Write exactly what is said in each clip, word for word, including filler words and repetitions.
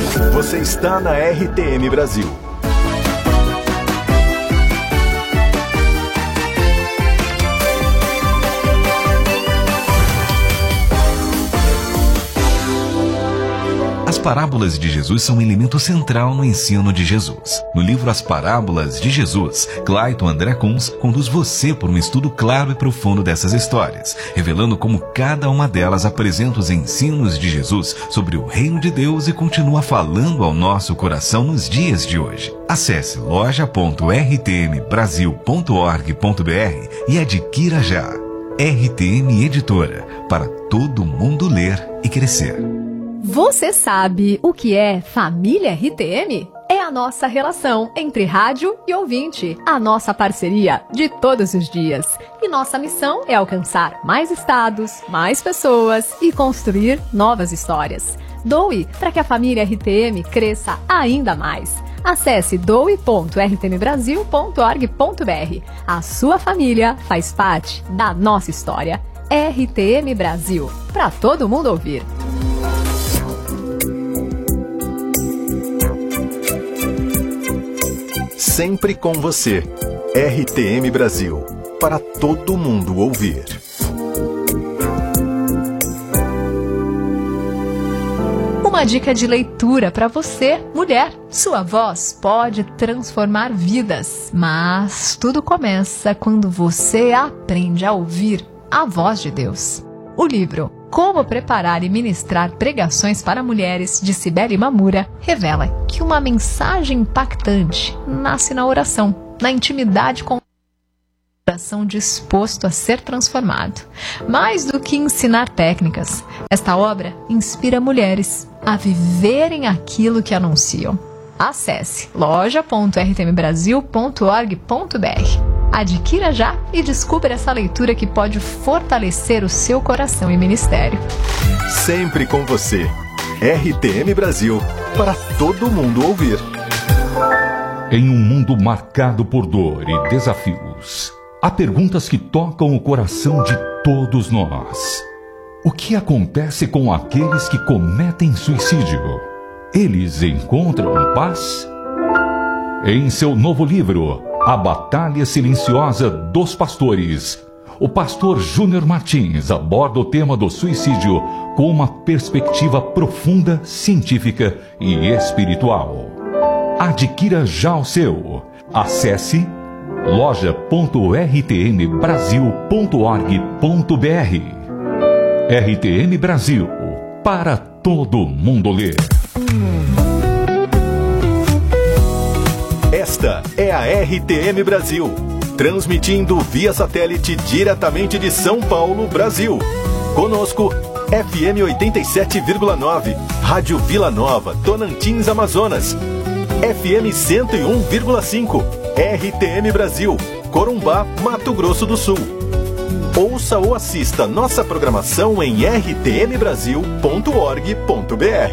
Você está na R T M Brasil. As parábolas de Jesus são um elemento central no ensino de Jesus. No livro As Parábolas de Jesus, Clayton André Kunz conduz você por um estudo claro e profundo dessas histórias, revelando como cada uma delas apresenta os ensinos de Jesus sobre o reino de Deus e continua falando ao nosso coração nos dias de hoje. Acesse loja ponto r t m brasil ponto org ponto b r e adquira já. R T M Editora, para todo mundo ler e crescer. Você sabe o que é Família R T M? É a nossa relação entre rádio e ouvinte, a nossa parceria de todos os dias. E nossa missão é alcançar mais estados, mais pessoas e construir novas histórias. Doe para que a família R T M cresça ainda mais. Acesse doe ponto r t m brasil ponto org ponto b r. A sua família faz parte da nossa história. R T M Brasil, para todo mundo ouvir. Sempre com você. R T M Brasil, para todo mundo ouvir. Uma dica de leitura para você, mulher. Sua voz pode transformar vidas, mas tudo começa quando você aprende a ouvir a voz de Deus. O livro Como Preparar e Ministrar Pregações para Mulheres, de Cibele Mamura, revela que uma mensagem impactante nasce na oração, na intimidade com o coração disposto a ser transformado. Mais do que ensinar técnicas, esta obra inspira mulheres a viverem aquilo que anunciam. Acesse loja ponto r t m brasil ponto org ponto b r. Adquira já e descubra essa leitura que pode fortalecer o seu coração e ministério. Sempre com você. R T M Brasil, para todo mundo ouvir. Em um mundo marcado por dor e desafios, há perguntas que tocam o coração de todos nós. O que acontece com aqueles que cometem suicídio? Eles encontram paz? Em seu novo livro, A Batalha Silenciosa dos Pastores, o pastor Júnior Martins aborda o tema do suicídio com uma perspectiva profunda, científica e espiritual. Adquira já o seu. Acesse loja ponto r t m brasil ponto org ponto b r. R T M Brasil, para todo mundo ler. Esta é a R T M Brasil, transmitindo via satélite diretamente de São Paulo, Brasil. Conosco, F M oitenta e sete vírgula nove, Rádio Vila Nova, Tocantins, Amazonas. F M cento e um vírgula cinco, R T M Brasil, Corumbá, Mato Grosso do Sul. Ouça ou assista nossa programação em r t m brasil ponto org ponto b r.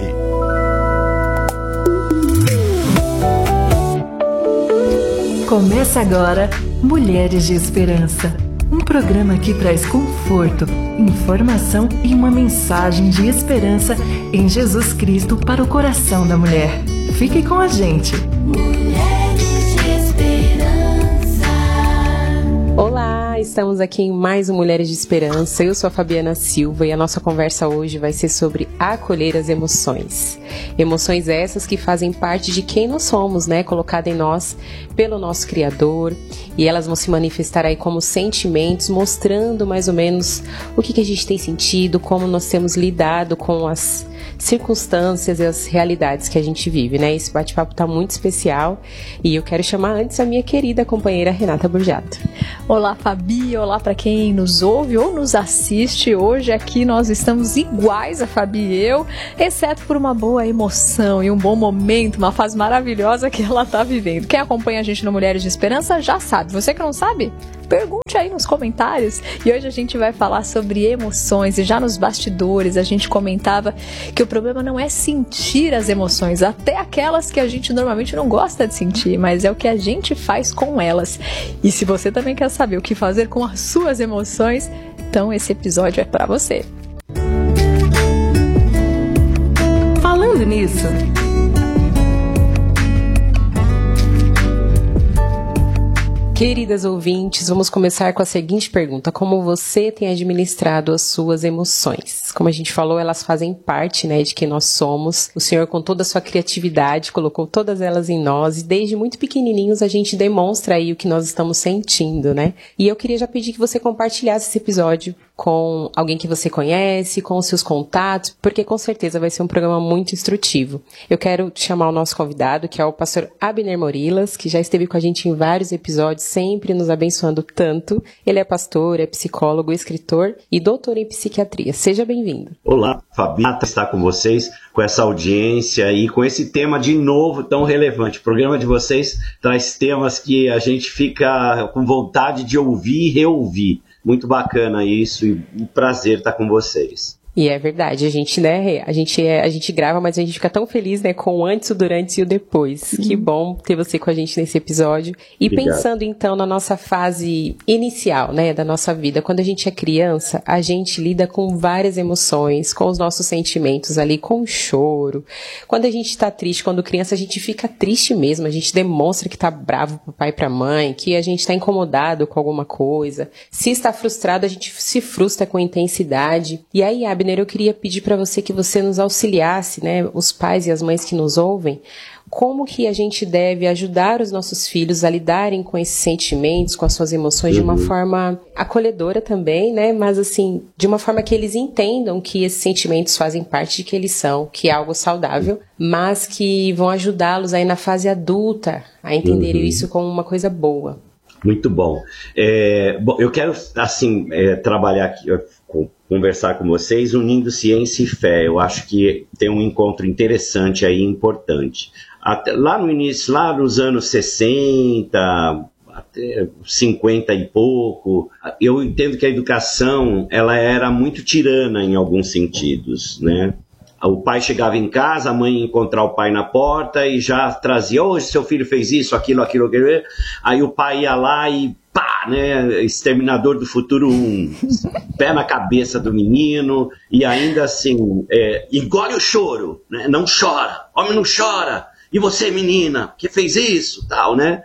Começa agora Mulheres de Esperança, um programa que traz conforto, informação e uma mensagem de esperança em Jesus Cristo para o coração da mulher. Fique com a gente. Mulheres de Esperança. Olá, estamos aqui em mais um Mulheres de Esperança. Eu sou a Fabiana Silva e a nossa conversa hoje vai ser sobre acolher as emoções. Emoções essas que fazem parte de quem nós somos, né? Colocada em nós pelo nosso Criador. E elas vão se manifestar aí como sentimentos, mostrando mais ou menos o que, que a gente tem sentido, como nós temos lidado com as circunstâncias e as realidades que a gente vive, né? Esse bate-papo tá muito especial e eu quero chamar antes a minha querida companheira Renata Burjato. Olá, Fabi, olá para quem nos ouve ou nos assiste. Hoje aqui nós estamos iguais, a Fabi e eu, exceto por uma boa emoção e um bom momento, uma fase maravilhosa que ela tá vivendo. Quem acompanha a gente no Mulheres de Esperança já sabe. Você que não sabe, pergunte aí nos comentários. E hoje a gente vai falar sobre emoções. E já nos bastidores a gente comentava que o problema não é sentir as emoções, até aquelas que a gente normalmente não gosta de sentir, mas é o que a gente faz com elas. E se você também quer saber o que fazer com as suas emoções, então esse episódio é para você. Falando nisso, Queridas ouvintes, vamos começar com a seguinte pergunta: como você tem administrado as suas emoções? Como a gente falou, elas fazem parte, né, de quem nós somos. O Senhor, com toda a sua criatividade, colocou todas elas em nós, e desde muito pequenininhos a gente demonstra aí o que nós estamos sentindo, né? E eu queria já pedir que você compartilhasse esse episódio com alguém que você conhece, com os seus contatos, porque com certeza vai ser um programa muito instrutivo. Eu quero chamar o nosso convidado, que é o pastor Abner Morilas, que já esteve com a gente em vários episódios, sempre nos abençoando tanto. Ele é pastor, é psicólogo, escritor e doutor em psiquiatria. Seja bem-vindo. Olá, Fabiana está com vocês, com essa audiência e com esse tema de novo tão relevante. O programa de vocês traz temas que a gente fica com vontade de ouvir e reouvir. Muito bacana isso e um prazer estar com vocês. E é verdade, a gente, né, a gente, é, a gente grava, mas a gente fica tão feliz, né, com o antes, o durante e o depois. Uhum. Que bom ter você com a gente nesse episódio. E Obrigado. Pensando, então, na nossa fase inicial, né, da nossa vida, quando a gente é criança, a gente lida com várias emoções, com os nossos sentimentos ali, com o choro. Quando a gente tá triste, quando criança, a gente fica triste mesmo, a gente demonstra que tá bravo pro pai e pra mãe, que a gente tá incomodado com alguma coisa. Se está frustrado, a gente se frustra com intensidade. E aí, Abner, eu queria pedir para você que você nos auxiliasse, né, os pais e as mães que nos ouvem, como que a gente deve ajudar os nossos filhos a lidarem com esses sentimentos, com as suas emoções, uhum. de uma forma acolhedora também, né, mas assim, de uma forma que eles entendam que esses sentimentos fazem parte de que eles são, que é algo saudável, mas que vão ajudá-los aí na fase adulta a entenderem uhum. isso como uma coisa boa. Muito bom. É, bom, eu quero, assim, é, trabalhar aqui, com, conversar com vocês unindo ciência e fé. Eu acho que tem um encontro interessante aí, importante. Até, lá no início, lá nos anos sessenta, até cinquenta e pouco, eu entendo que a educação, ela era muito tirana em alguns sentidos, né? O pai chegava em casa, a mãe ia encontrar o pai na porta e já trazia, hoje seu filho fez isso, aquilo, aquilo, aquilo. Aí o pai ia lá e pá, né, Exterminador do Futuro um, pé na cabeça do menino e ainda assim, é, engole o choro, né, não chora, homem não chora, e você menina, que fez isso, tal, né.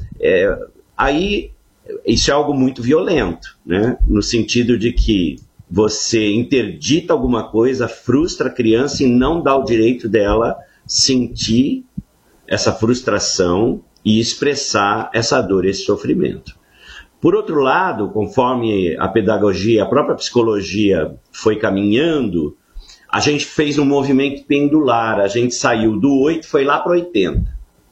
É, aí isso é algo muito violento, né, no sentido de que você interdita alguma coisa, frustra a criança e não dá o direito dela sentir essa frustração e expressar essa dor, esse sofrimento. Por outro lado, conforme a pedagogia, a própria psicologia foi caminhando, a gente fez um movimento pendular, a gente saiu do oito, foi lá para oitenta.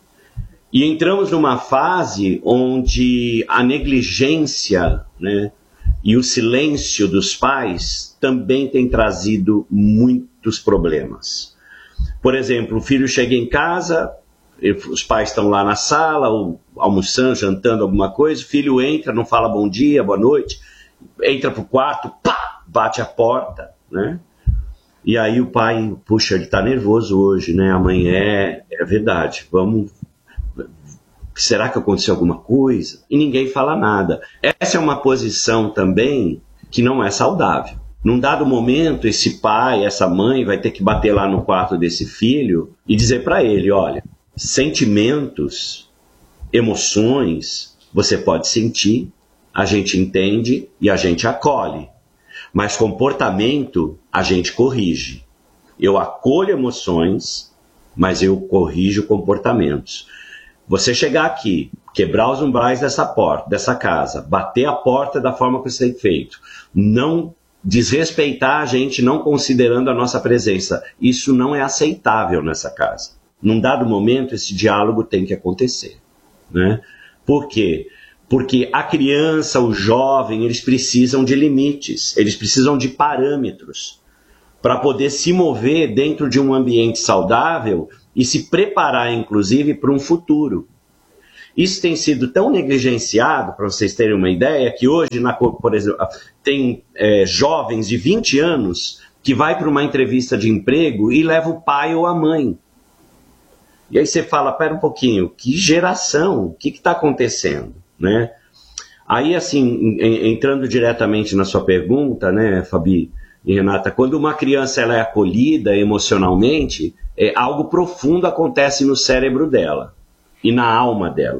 E entramos numa fase onde a negligência, né, e o silêncio dos pais também tem trazido muitos problemas. Por exemplo, o filho chega em casa, os pais estão lá na sala, ou almoçando, jantando alguma coisa, o filho entra, não fala bom dia, boa noite, entra pro quarto, pá, bate a porta, né? E aí o pai, puxa, ele tá nervoso hoje, né? Amanhã é, é verdade, vamos... Será que aconteceu alguma coisa? E ninguém fala nada. Essa é uma posição também que não é saudável. Num dado momento, esse pai, essa mãe vai ter que bater lá no quarto desse filho e dizer para ele, olha, sentimentos, emoções, você pode sentir, a gente entende e a gente acolhe. Mas comportamento, a gente corrige. Eu acolho emoções, mas eu corrijo comportamentos. Você chegar aqui, quebrar os umbrais dessa porta, dessa casa, bater a porta da forma que você tem feito, não desrespeitar a gente, não considerando a nossa presença, isso não é aceitável nessa casa. Num dado momento, esse diálogo tem que acontecer, né? Por quê? Porque a criança, o jovem, eles precisam de limites, eles precisam de parâmetros para poder se mover dentro de um ambiente saudável e se preparar, inclusive, para um futuro. Isso tem sido tão negligenciado, para vocês terem uma ideia, que hoje, na, por exemplo, tem é, jovens de vinte anos que vai para uma entrevista de emprego e leva o pai ou a mãe. E aí você fala, pera um pouquinho, que geração? O que está acontecendo? Né? Aí, assim, entrando diretamente na sua pergunta, né, Fabi e Renata, quando uma criança ela é acolhida emocionalmente, é, algo profundo acontece no cérebro dela e na alma dela.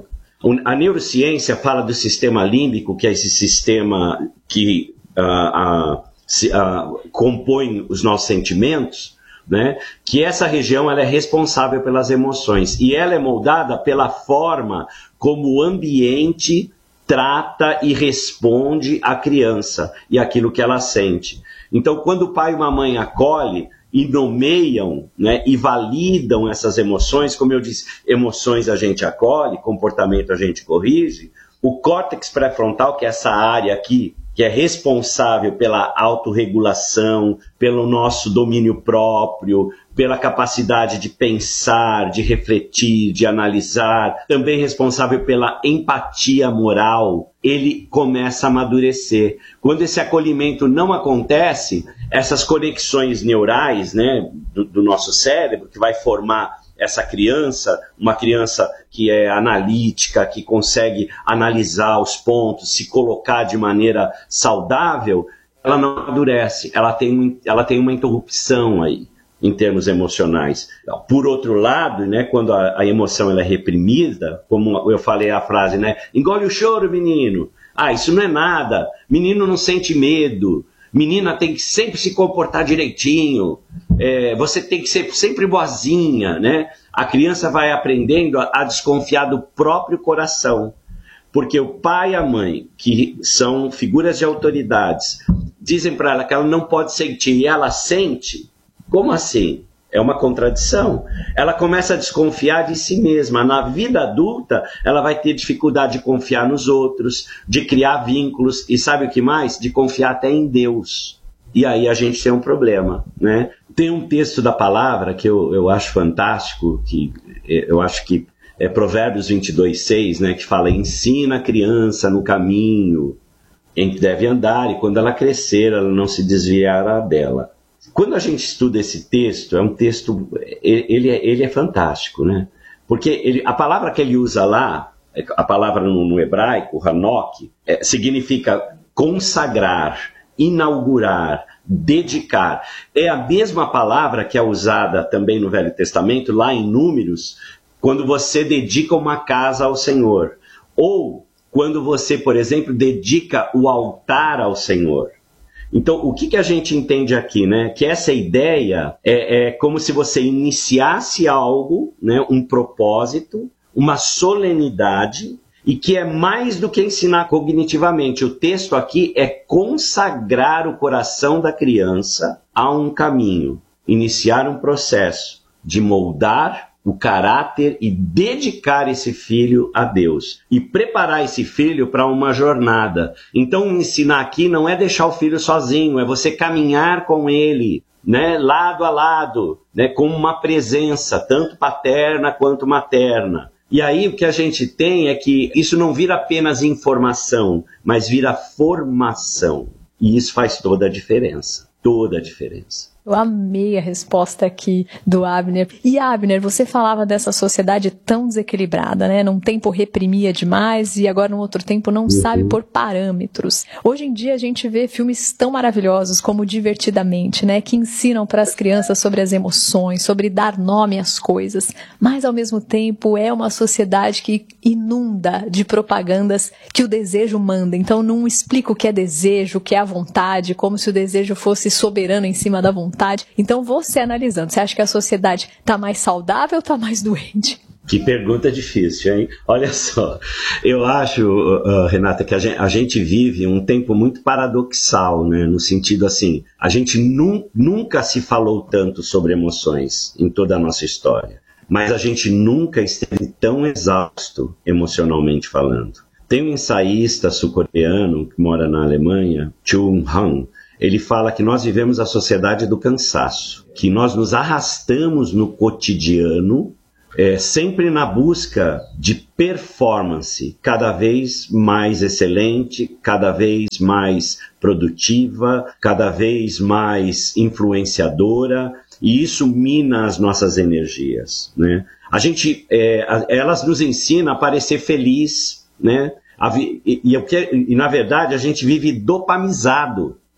A neurociência fala do sistema límbico, que é esse sistema que uh, uh, se, uh, compõe os nossos sentimentos, né? Que essa região ela é responsável pelas emoções e ela é moldada pela forma como o ambiente trata e responde à criança e aquilo que ela sente. Então, quando o pai e uma mãe acolhem e nomeiam, né, e validam essas emoções, como eu disse, emoções a gente acolhe, comportamento a gente corrige, o córtex pré-frontal, que é essa área aqui, que é responsável pela autorregulação, pelo nosso domínio próprio, pela capacidade de pensar, de refletir, de analisar, também responsável pela empatia moral, ele começa a amadurecer. Quando esse acolhimento não acontece, essas conexões neurais, né, do, do nosso cérebro, que vai formar essa criança, uma criança que é analítica, que consegue analisar os pontos, se colocar de maneira saudável, ela não amadurece, ela tem, ela tem uma interrupção aí, em termos emocionais. Por outro lado, né, quando a, a emoção ela é reprimida, como eu falei a frase, né, engole o choro, menino. Ah, isso não é nada. Menino não sente medo. Menina tem que sempre se comportar direitinho. É, você tem que ser sempre boazinha, né? A criança vai aprendendo a, a desconfiar do próprio coração. Porque o pai e a mãe, que são figuras de autoridades, dizem para ela que ela não pode sentir e ela sente. Como assim? É uma contradição. Ela começa a desconfiar de si mesma. Na vida adulta, ela vai ter dificuldade de confiar nos outros, de criar vínculos, e sabe o que mais? De confiar até em Deus. E aí a gente tem um problema, né? Tem um texto da palavra que eu, eu acho fantástico, que eu acho que é Provérbios vinte e dois, seis, né? Que fala, ensina a criança no caminho em que deve andar, e quando ela crescer, ela não se desviará dela. Quando a gente estuda esse texto, é um texto, ele é, ele é fantástico, né? Porque ele, a palavra que ele usa lá, a palavra no, no hebraico, Hanok, é, significa consagrar, inaugurar, dedicar. É a mesma palavra que é usada também no Velho Testamento, lá em Números, quando você dedica uma casa ao Senhor. Ou quando você, por exemplo, dedica o altar ao Senhor. Então, o que, que a gente entende aqui, né? Que essa ideia é, é como se você iniciasse algo, né? Um propósito, uma solenidade, e que é mais do que ensinar cognitivamente. O texto aqui é consagrar o coração da criança a um caminho, iniciar um processo de moldar o caráter e dedicar esse filho a Deus. E preparar esse filho para uma jornada. Então, ensinar aqui não é deixar o filho sozinho, é você caminhar com ele, né, lado a lado, né, com uma presença, tanto paterna quanto materna. E aí o que a gente tem é que isso não vira apenas informação, mas vira formação. E isso faz toda a diferença. Toda a diferença. Eu amei a resposta aqui do Abner. E Abner, você falava dessa sociedade tão desequilibrada, né? Num tempo reprimia demais e agora num outro tempo não uhum. sabe pôr parâmetros. Hoje em dia a gente vê filmes tão maravilhosos como Divertidamente, né? Que ensinam para as crianças sobre as emoções, sobre dar nome às coisas. Mas ao mesmo tempo é uma sociedade que inunda de propagandas que o desejo manda. Então não explica o que é desejo, o que é a vontade, como se o desejo fosse soberano em cima da vontade. Então, você analisando, você acha que a sociedade está mais saudável ou está mais doente? Que pergunta difícil, hein? Olha só, eu acho, uh, Renata, que a gente, a gente vive um tempo muito paradoxal, né? No sentido assim, a gente nu- nunca se falou tanto sobre emoções em toda a nossa história, mas a gente nunca esteve tão exausto emocionalmente falando. Tem um ensaísta sul-coreano que mora na Alemanha, Chung Han. Ele fala que nós vivemos a sociedade do cansaço, que nós nos arrastamos no cotidiano, é, sempre na busca de performance cada vez mais excelente, cada vez mais produtiva, cada vez mais influenciadora, e isso mina as nossas energias, né? A gente, é, elas nos ensinam a parecer feliz, né? A vi, e, e, e, na verdade, a gente vive dopamizado.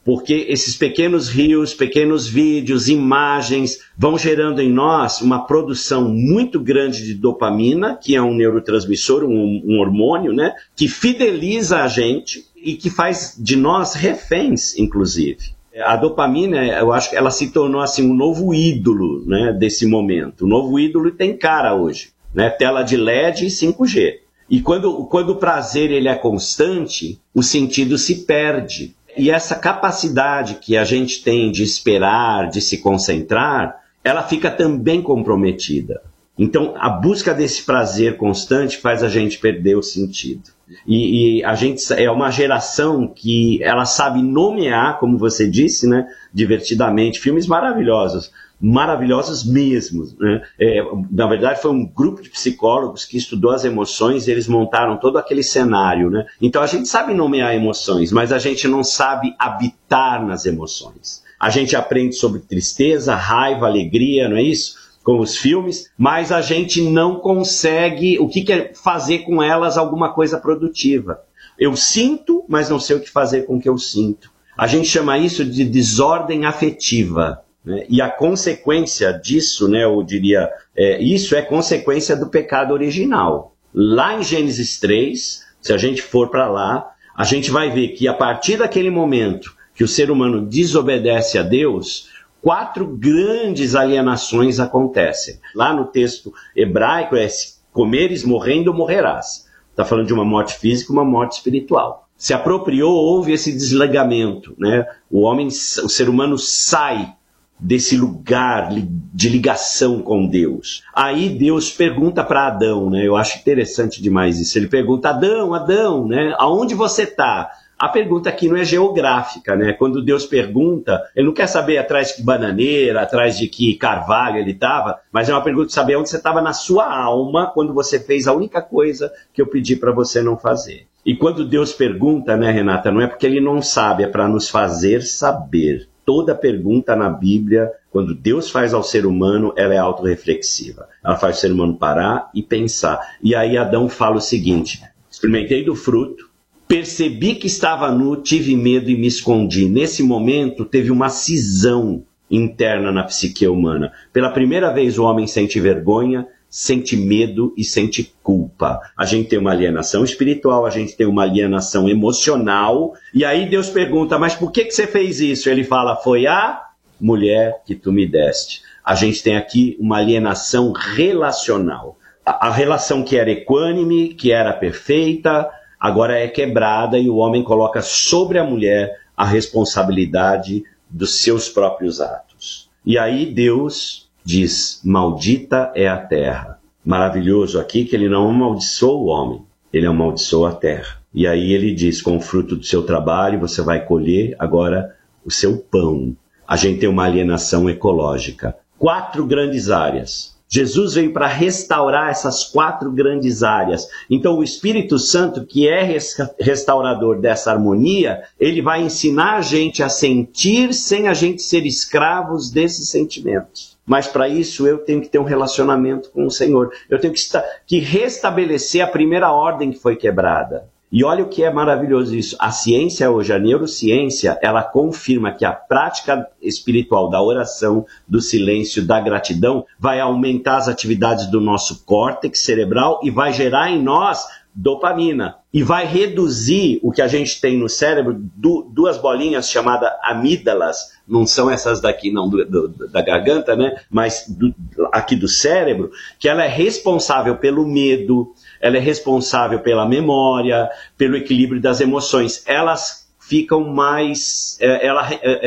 porque esses pequenos rios, pequenos vídeos, imagens, vão gerando em nós uma produção muito grande de dopamina, que é um neurotransmissor, um, um hormônio, né, que fideliza a gente e que faz de nós reféns, inclusive. A dopamina, eu acho que ela se tornou assim um novo ídolo, né, desse momento. O novo ídolo tem cara hoje, né, tela de L E D e cinco G. E quando, quando o prazer ele é constante, o sentido se perde. E essa capacidade que a gente tem de esperar, de se concentrar, ela fica também comprometida. Então, a busca desse prazer constante faz a gente perder o sentido. E, e a gente é uma geração que ela sabe nomear, como você disse, né, divertidamente, filmes maravilhosos. Maravilhosos mesmo, né? É, na verdade foi um grupo de psicólogos que estudou as emoções e eles montaram todo aquele cenário, né? Então a gente sabe nomear emoções, mas a gente não sabe habitar nas emoções. A gente aprende sobre tristeza, raiva, alegria, não é isso? Com os filmes, mas a gente não consegue, o que, que é fazer com elas alguma coisa produtiva. Eu sinto, mas não sei o que fazer com o que eu sinto. A gente chama isso de desordem afetiva. Né? E a consequência disso, né, eu diria, é, isso é consequência do pecado original. Lá em Gênesis três, se a gente for para lá, a gente vai ver que a partir daquele momento que o ser humano desobedece a Deus, quatro grandes alienações acontecem. Lá no texto hebraico é comeres, morrendo, morrerás. Está falando de uma morte física e uma morte espiritual. Se apropriou, houve esse desligamento, né? O homem, o ser humano sai desse lugar de ligação com Deus. Aí Deus pergunta para Adão, né? Eu acho interessante demais isso. Ele pergunta, Adão, Adão, né? Aonde você está? A pergunta aqui não é geográfica, né? Quando Deus pergunta, ele não quer saber atrás de que bananeira, atrás de que carvalho ele estava, mas é uma pergunta de saber onde você estava na sua alma quando você fez a única coisa que eu pedi para você não fazer. E quando Deus pergunta, né, Renata, não é porque ele não sabe, é para nos fazer saber. Toda pergunta na Bíblia, quando Deus faz ao ser humano, ela é autorreflexiva. Ela faz o ser humano parar e pensar. E aí Adão fala o seguinte, experimentei do fruto, percebi que estava nu, tive medo e me escondi. Nesse momento teve uma cisão interna na psique humana. Pela primeira vez o homem sente vergonha, sente medo e sente culpa. A gente tem uma alienação espiritual, a gente tem uma alienação emocional, e aí Deus pergunta, mas por que, que você fez isso? Ele fala, foi a mulher que tu me deste. A gente tem aqui uma alienação relacional. A, a relação que era equânime, que era perfeita, agora é quebrada e o homem coloca sobre a mulher a responsabilidade dos seus próprios atos. E aí Deus diz, maldita é a terra. Maravilhoso aqui que ele não amaldiçoa o homem, ele amaldiçoa a terra. E aí ele diz, com o fruto do seu trabalho você vai colher agora o seu pão. A gente tem uma alienação ecológica. Quatro grandes áreas. Jesus veio para restaurar essas quatro grandes áreas. Então o Espírito Santo, que é restaurador dessa harmonia, ele vai ensinar a gente a sentir sem a gente ser escravos desses sentimentos. Mas para isso eu tenho que ter um relacionamento com o Senhor. Eu tenho que, que restabelecer a primeira ordem que foi quebrada. E olha o que é maravilhoso isso. A ciência hoje, a neurociência, ela confirma que a prática espiritual da oração, do silêncio, da gratidão, vai aumentar as atividades do nosso córtex cerebral e vai gerar em nós dopamina. E vai reduzir o que a gente tem no cérebro, du duas bolinhas chamadas amígdalas, não são essas daqui não, do, do, da garganta, né? Mas do, aqui do cérebro, que ela é responsável pelo medo, ela é responsável pela memória, pelo equilíbrio das emoções. Elas ficam mais... Ela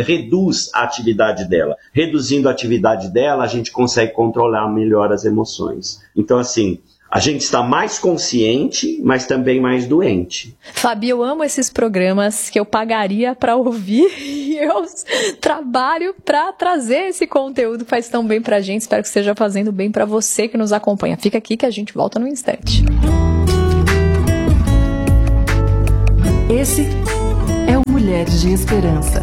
reduz a atividade dela. Reduzindo a atividade dela, a gente consegue controlar melhor as emoções. Então, assim, a gente está mais consciente, mas também mais doente. Fabi, eu amo esses programas que eu pagaria para ouvir e eu trabalho para trazer esse conteúdo que faz tão bem pra gente. Espero que esteja fazendo bem para você que nos acompanha. Fica aqui que a gente volta no instante. Esse é o Mulheres de Esperança.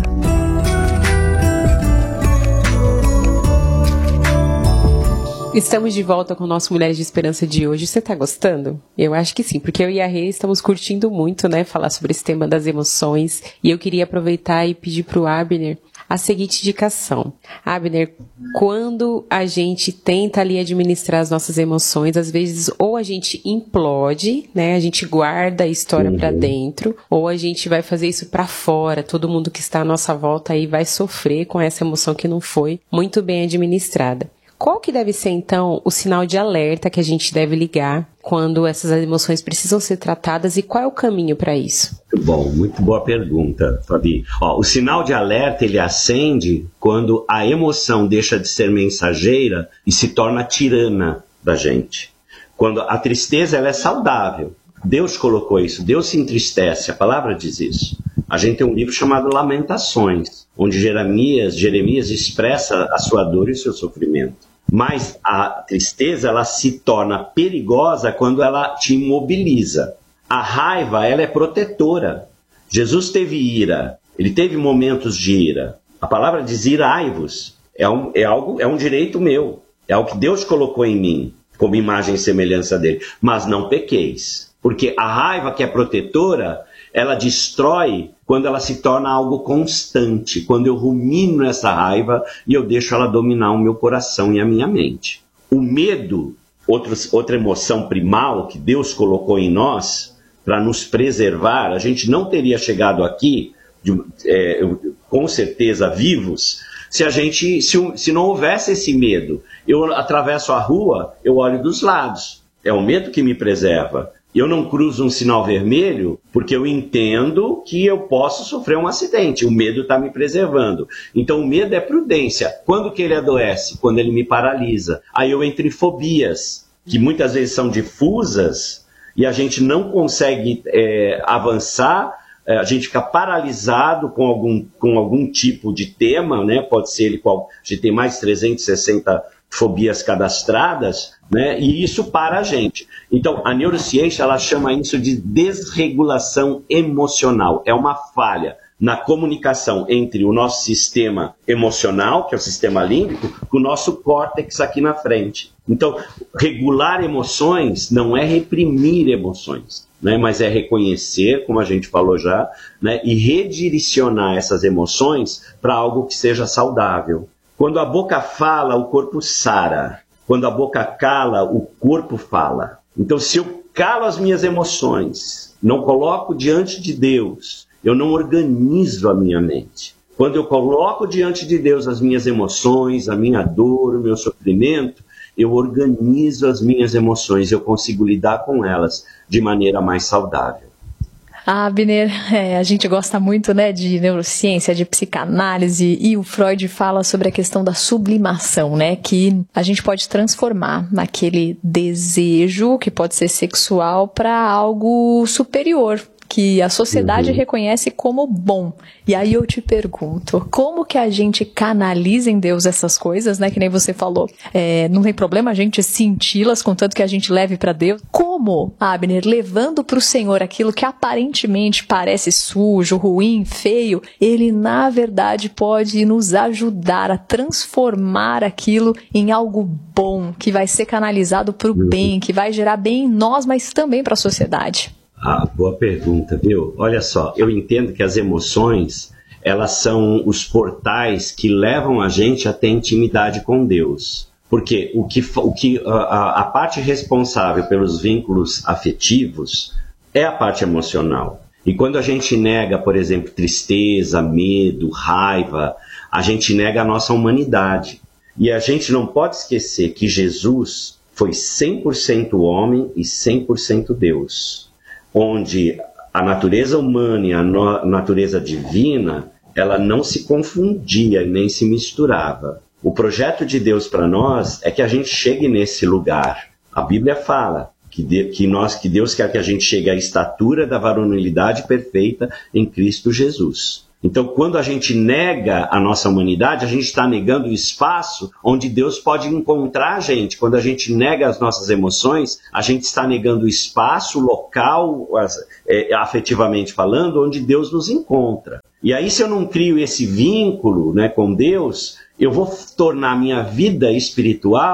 Estamos de volta com o nosso Mulheres de Esperança de hoje. Você tá gostando? Eu acho que sim, porque eu e a Rê estamos curtindo muito, né, falar sobre esse tema das emoções. E eu queria aproveitar e pedir pro Abner a seguinte indicação. Abner, quando a gente tenta ali administrar as nossas emoções, às vezes ou a gente implode, né, a gente guarda a história uhum. pra dentro, ou a gente vai fazer isso pra fora. Todo mundo que está à nossa volta aí vai sofrer com essa emoção que não foi muito bem administrada. Qual que deve ser, então, o sinal de alerta que a gente deve ligar quando essas emoções precisam ser tratadas e qual é o caminho para isso? Muito bom, muito boa pergunta, Fabi. Ó, o sinal de alerta, ele acende quando a emoção deixa de ser mensageira e se torna tirana da gente. Quando a tristeza, ela é saudável. Deus colocou isso, Deus se entristece, a palavra diz isso. A gente tem um livro chamado Lamentações, onde Jeremias, Jeremias expressa a sua dor e o seu sofrimento. Mas a tristeza, ela se torna perigosa quando ela te imobiliza. A raiva, ela é protetora. Jesus teve ira, ele teve momentos de ira. A palavra diz irai-vos. É um, é, algo, é um direito meu. É algo que Deus colocou em mim, como imagem e semelhança dele. Mas não pequeis. Porque a raiva que é protetora, ela destrói quando ela se torna algo constante, quando eu rumino essa raiva e eu deixo ela dominar o meu coração e a minha mente. O medo, outros, outra emoção primal que Deus colocou em nós para nos preservar, a gente não teria chegado aqui, de, é, com certeza, vivos, se, a gente, se, se não houvesse esse medo. Eu atravesso a rua, eu olho dos lados, é o medo que me preserva. Eu não cruzo um sinal vermelho porque eu entendo que eu posso sofrer um acidente. O medo está me preservando. Então o medo é prudência. Quando que ele adoece? Quando ele me paralisa. Aí eu entro em fobias, que muitas vezes são difusas e a gente não consegue é, avançar, é, a gente fica paralisado com algum, com algum tipo de tema, né? Pode ser ele qual. A gente tem mais de trezentas e sessenta fobias cadastradas, né? E isso para a gente. Então, a neurociência, ela chama isso de desregulação emocional. É uma falha na comunicação entre o nosso sistema emocional, que é o sistema límbico, com o nosso córtex aqui na frente. Então, regular emoções não é reprimir emoções, né? Mas é reconhecer, como a gente falou já, né? E redirecionar essas emoções para algo que seja saudável. Quando a boca fala, o corpo sara. Quando a boca cala, o corpo fala. Então, se eu calo as minhas emoções, não coloco diante de Deus, eu não organizo a minha mente. Quando eu coloco diante de Deus as minhas emoções, a minha dor, o meu sofrimento, eu organizo as minhas emoções, eu consigo lidar com elas de maneira mais saudável. Ah, Abner, é, a gente gosta muito, né, de neurociência, de psicanálise, e o Freud fala sobre a questão da sublimação, né, que a gente pode transformar naquele desejo que pode ser sexual para algo superior, que a sociedade uhum. reconhece como bom. E aí eu te pergunto, como que a gente canaliza em Deus essas coisas, né? Que nem você falou, é, não tem problema a gente senti-las, contanto que a gente leve para Deus. Como, Abner, levando para o Senhor aquilo que aparentemente parece sujo, ruim, feio, Ele na verdade pode nos ajudar a transformar aquilo em algo bom, que vai ser canalizado para o bem, que vai gerar bem em nós, mas também para a sociedade. Ah, boa pergunta, viu? Olha só, eu entendo que as emoções, elas são os portais que levam a gente a ter intimidade com Deus. Porque o que, o que, a, a parte responsável pelos vínculos afetivos é a parte emocional. E quando a gente nega, por exemplo, tristeza, medo, raiva, a gente nega a nossa humanidade. E a gente não pode esquecer que Jesus foi cem por cento homem e cem por cento Deus. Onde a natureza humana e a no- natureza divina, ela não se confundia nem se misturava. O projeto de Deus para nós é que a gente chegue nesse lugar. A Bíblia fala que, de, que, nós, que Deus quer que a gente chegue à estatura da varonilidade perfeita em Cristo Jesus. Então, quando a gente nega a nossa humanidade, a gente está negando o espaço onde Deus pode encontrar a gente. Quando a gente nega as nossas emoções, a gente está negando o espaço, o local, é, afetivamente falando, onde Deus nos encontra. E aí, se eu não crio esse vínculo, né, com Deus, eu vou tornar a minha vida espiritual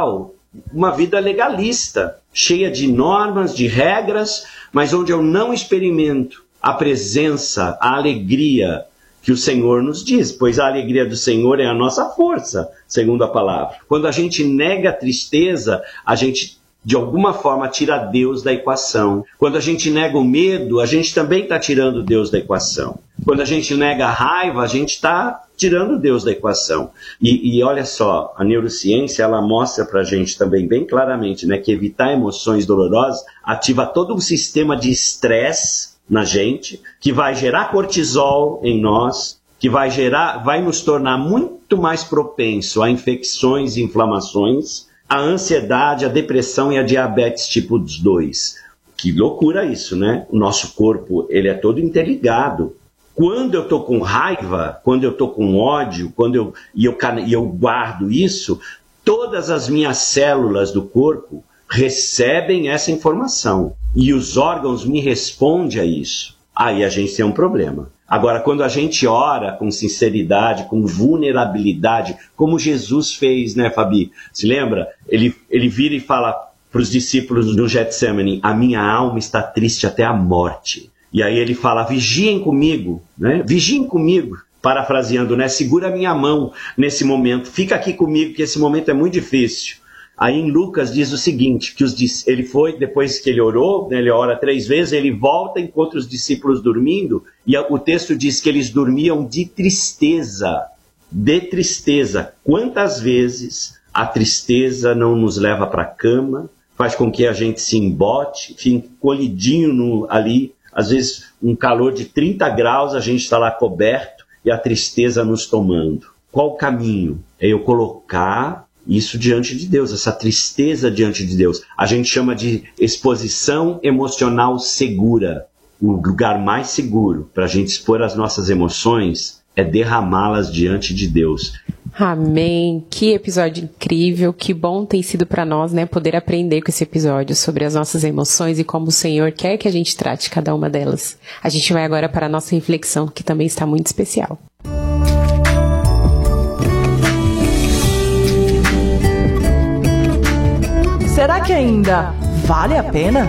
uma vida legalista, cheia de normas, de regras, mas onde eu não experimento a presença, a alegria que o Senhor nos diz, pois a alegria do Senhor é a nossa força, segundo a palavra. Quando a gente nega a tristeza, a gente, de alguma forma, tira Deus da equação. Quando a gente nega o medo, a gente também está tirando Deus da equação. Quando a gente nega a raiva, a gente está tirando Deus da equação. E, e olha só, a neurociência, ela mostra para a gente também bem claramente, né, que evitar emoções dolorosas ativa todo um sistema de estresse na gente, que vai gerar cortisol em nós, que vai gerar, vai nos tornar muito mais propenso a infecções e inflamações, a ansiedade, a depressão e a diabetes tipo dois. Que loucura isso, né? O nosso corpo, ele é todo interligado. Quando eu estou com raiva, quando eu estou com ódio, quando eu, e, eu, e eu guardo isso, todas as minhas células do corpo recebem essa informação. E os órgãos me respondem a isso. Aí a gente tem um problema. Agora, quando a gente ora com sinceridade, com vulnerabilidade, como Jesus fez, né, Fabi? Se lembra? Ele, ele vira e fala para os discípulos no Getsemane, a minha alma está triste até a morte. E aí ele fala, vigiem comigo, né? Vigiem comigo. Parafraseando, né? Segura a minha mão nesse momento. Fica aqui comigo, que esse momento é muito difícil. Aí em Lucas diz o seguinte, que os, ele foi, depois que ele orou, né, ele ora três vezes, ele volta, encontra os discípulos dormindo, e o texto diz que eles dormiam de tristeza, de tristeza. Quantas vezes a tristeza não nos leva para a cama, faz com que a gente se embote, fique colidinho no, ali, às vezes um calor de trinta graus, a gente está lá coberto, e a tristeza nos tomando. Qual o caminho? É eu colocar isso diante de Deus, essa tristeza diante de Deus. A gente chama de exposição emocional segura. O lugar mais seguro para a gente expor as nossas emoções é derramá-las diante de Deus. Amém. Que episódio incrível. Que bom tem sido para nós, né, poder aprender com esse episódio sobre as nossas emoções e como o Senhor quer que a gente trate cada uma delas. A gente vai agora para a nossa reflexão, que também está muito especial. Será que ainda vale a pena?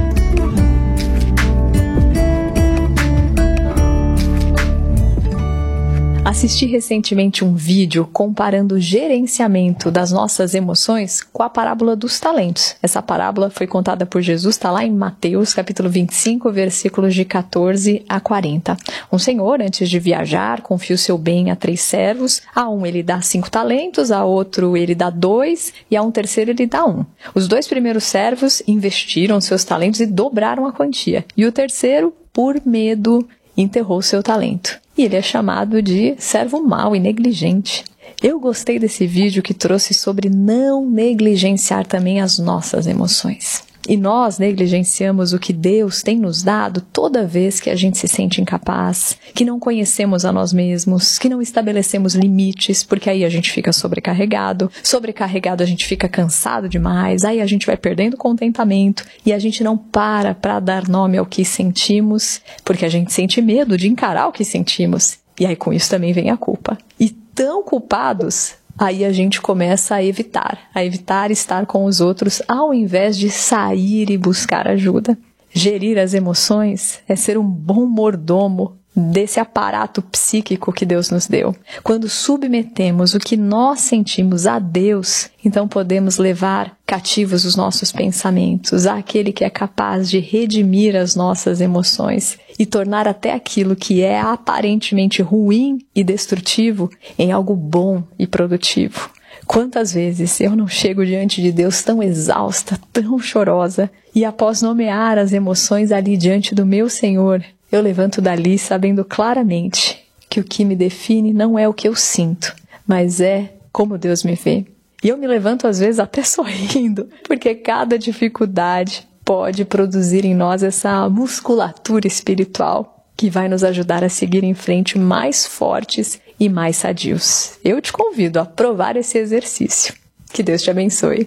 Assisti recentemente um vídeo comparando o gerenciamento das nossas emoções com a parábola dos talentos. Essa parábola foi contada por Jesus, está lá em Mateus, capítulo vinte e cinco, versículos de catorze a quarenta. Um senhor, antes de viajar, confia o seu bem a três servos. A um ele dá cinco talentos, a outro ele dá dois e a um terceiro ele dá um. Os dois primeiros servos investiram seus talentos e dobraram a quantia. E o terceiro, por medo, enterrou seu talento. E ele é chamado de servo mau e negligente. Eu gostei desse vídeo que trouxe sobre não negligenciar também as nossas emoções. E nós negligenciamos o que Deus tem nos dado toda vez que a gente se sente incapaz, que não conhecemos a nós mesmos, que não estabelecemos limites, porque aí a gente fica sobrecarregado. Sobrecarregado a gente fica cansado demais, aí a gente vai perdendo contentamento e a gente não para para dar nome ao que sentimos, porque a gente sente medo de encarar o que sentimos. E aí com isso também vem a culpa. E tão culpados, aí a gente começa a evitar, a evitar estar com os outros ao invés de sair e buscar ajuda. Gerir as emoções é ser um bom mordomo desse aparato psíquico que Deus nos deu. Quando submetemos o que nós sentimos a Deus, então podemos levar cativos os nossos pensamentos àquele que é capaz de redimir as nossas emoções e tornar até aquilo que é aparentemente ruim e destrutivo em algo bom e produtivo. Quantas vezes eu não chego diante de Deus tão exausta, tão chorosa, e após nomear as emoções ali diante do meu Senhor, eu levanto dali sabendo claramente que o que me define não é o que eu sinto, mas é como Deus me vê. E eu me levanto às vezes até sorrindo, porque cada dificuldade pode produzir em nós essa musculatura espiritual que vai nos ajudar a seguir em frente mais fortes e mais sadios. Eu te convido a provar esse exercício. Que Deus te abençoe.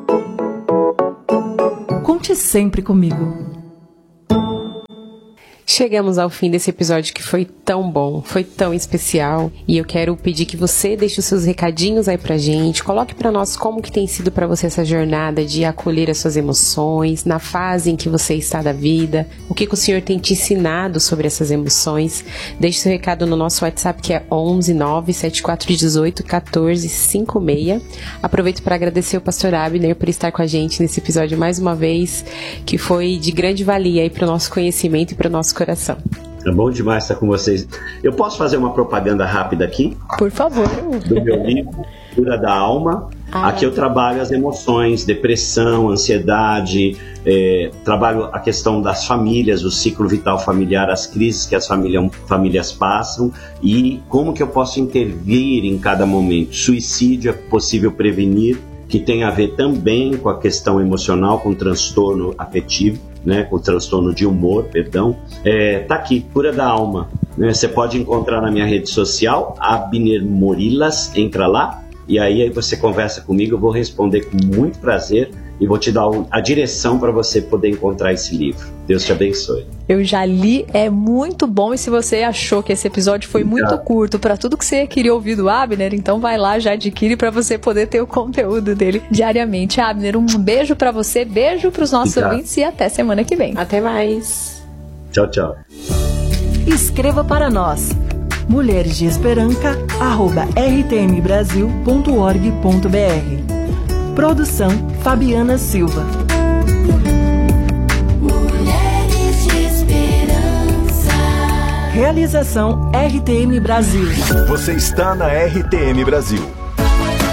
Conte sempre comigo. Chegamos ao fim desse episódio que foi tão bom, foi tão especial, e eu quero pedir que você deixe os seus recadinhos aí pra gente, coloque pra nós como que tem sido pra você essa jornada de acolher as suas emoções, na fase em que você está da vida, o que, que o Senhor tem te ensinado sobre essas emoções. Deixe seu recado no nosso WhatsApp, que é onze nove sete quatro um oito um quatro cinco seis. Aproveito para agradecer o pastor Abner por estar com a gente nesse episódio mais uma vez, que foi de grande valia aí para o nosso conhecimento e para o nosso coração. É bom demais estar com vocês. Eu posso fazer uma propaganda rápida aqui? Por favor. Do meu livro, Cura da Alma. Ah. Aqui eu trabalho as emoções, depressão, ansiedade, é, trabalho a questão das famílias, o ciclo vital familiar, as crises que as família, famílias passam e como que eu posso intervir em cada momento. Suicídio é possível prevenir, que tem a ver também com a questão emocional, com o transtorno afetivo, né, com o transtorno de humor, perdão. É, tá aqui, Cura da Alma. Né, você pode encontrar na minha rede social, Abner Morilas, entra lá, e aí, aí você conversa comigo, eu vou responder com muito prazer e vou te dar a direção para você poder encontrar esse livro. Deus te abençoe. Eu já li, é muito bom, e se você achou que esse episódio foi muito curto para tudo que você queria ouvir do Abner, então vai lá, já adquire para você poder ter o conteúdo dele diariamente. Abner, um beijo para você, beijo para os nossos Obrigado. ouvintes e até semana que vem. Até mais. Tchau, tchau. Escreva para nós, mulheres de esperança arroba r t m brasil ponto org ponto b r. Produção Fabiana Silva. Mulheres de Esperança. Realização R T M Brasil. Você está na R T M Brasil.